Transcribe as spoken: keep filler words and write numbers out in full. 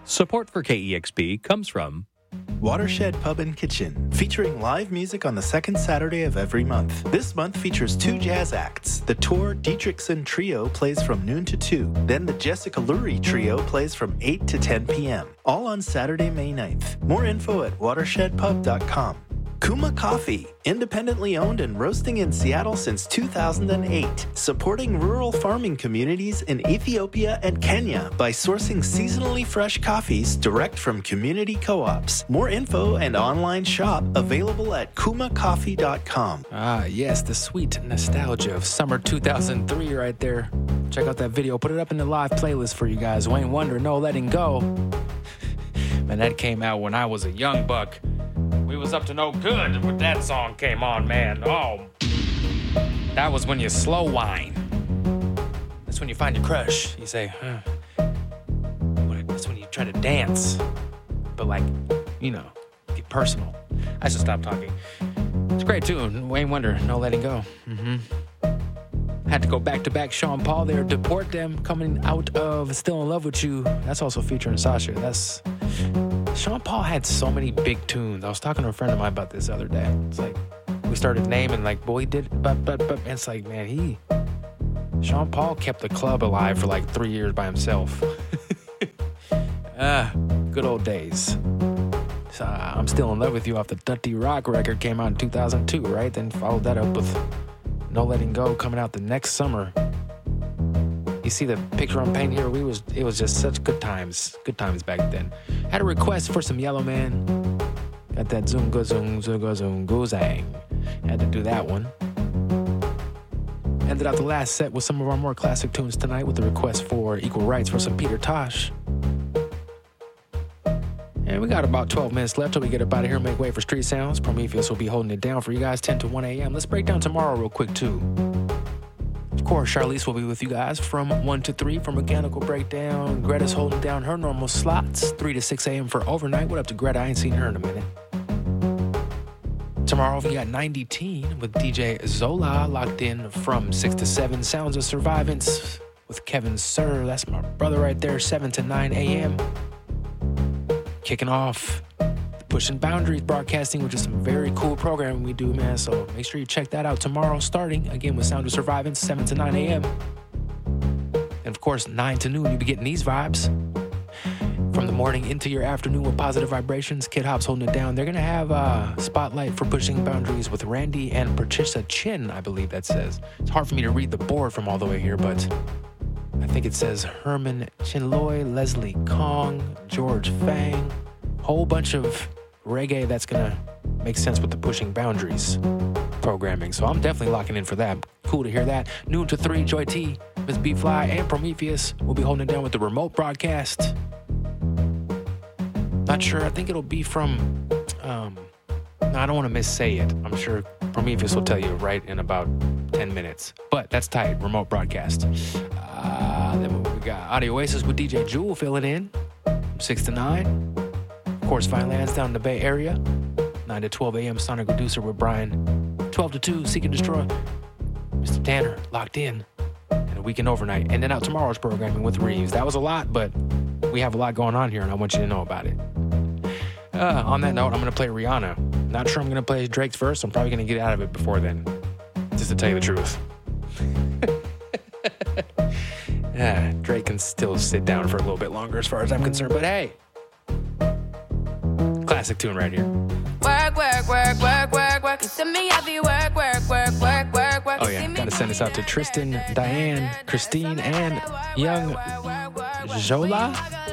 Support for K E X P comes from Watershed Pub and Kitchen, featuring live music on the second Saturday of every month. This month features two jazz acts. The Tor Dietrichson Trio plays from noon to two. Then the Jessica Lurie Trio plays from eight to ten p.m. All on Saturday, May ninth. More info at watershed pub dot com. Kuma Coffee, independently owned and roasting in Seattle since two thousand eight, supporting rural farming communities in Ethiopia and Kenya by sourcing seasonally fresh coffees direct from community co-ops. More info and online shop available at kuma coffee dot com. Ah, yes, the sweet nostalgia of summer two thousand three right there. Check out that video. Put it up in the live playlist for you guys. Wayne Wonder, No Letting Go. Man, that came out when I was a young buck. We was up to no good when that song came on, man. Oh, that was when you slow whine. That's when you find your crush. You say, huh. That's when you try to dance. But like, you know, get personal. I should stop talking. It's a great tune. Wayne Wonder, No Letting Go. Mm-hmm. Had to go back-to-back Sean Paul there. Deport Them coming out of Still in Love with You. That's also featuring Sasha. That's... Sean Paul had so many big tunes. I was talking to a friend of mine about this the other day. It's like, we started naming, like, boy, did, but, but, but, and it's like, man, he, Sean Paul kept the club alive for like three years by himself. Ah, good old days. So, uh, I'm Still in Love with You off the Dutty Rock record came out in two thousand two, right? Then followed that up with No Letting Go coming out the next summer. You see the picture I'm painting here? We was it was just such good times, good times back then. Had a request for some Yellow Man. Got that zunga zung zunga zung guzang. Had to do that one. Ended out the last set with some of our more classic tunes tonight with the request for Equal Rights for some Peter Tosh. And we got about twelve minutes left till we get up out of here and make way for Street Sounds. Prometheus will be holding it down for you guys ten to one a.m. Let's break down tomorrow real quick too. Of course, Charlize will be with you guys from one to three for Mechanical Breakdown. Greta's holding down her normal slots, three to six a.m. for overnight. What up to Greta? I ain't seen her in a minute. Tomorrow, we got ninety teen with D J Zola locked in from six to seven. Sounds of Survivance with Kevin Sir. That's my brother right there, seven to nine a.m. Kicking off Pushing Boundaries broadcasting, which is some very cool programming we do, man. So make sure you check that out tomorrow, starting again with Sound of Survivance, seven to nine a.m. And of course, nine to noon, you'll be getting these vibes. From the morning into your afternoon with Positive Vibrations, Kid Hop's holding it down. They're going to have a spotlight for Pushing Boundaries with Randy and Patricia Chin, I believe that says. It's hard for me to read the board from all the way here, but I think it says Herman Chinloy, Leslie Kong, George Fang. Whole bunch of reggae that's gonna make sense with the Pushing Boundaries programming. So I'm definitely locking in for that. Cool to hear that. Noon to three, Joy T, Miss B-Fly, and Prometheus will be holding it down with the remote broadcast. Not sure. I think it'll be from, um, no, I don't want to missay it. I'm sure Prometheus will tell you right in about ten minutes. But that's tight, remote broadcast. Uh, then we got Audio Oasis with D J Jewel filling in from six to nine. Of course, Violence down in the Bay Area, nine to twelve a.m. Sonic Reducer with Brian, twelve to two, Seek and Destroy, Mister Tanner, locked in, and a weekend overnight. And then out tomorrow's programming with Reeves. That was a lot, but we have a lot going on here, and I want you to know about it. Uh, on that note, I'm going to play Rihanna. Not sure I'm going to play Drake's verse. I'm probably going to get out of it before then, just to tell you the truth. Yeah, Drake can still sit down for a little bit longer as far as I'm concerned, but hey. Classic tune right here. Work, work, work, work, work, work. You send me heavy work, work, work, work, work, work. Oh yeah, gotta send this out to Tristan, Diane, Christine, and young Jola.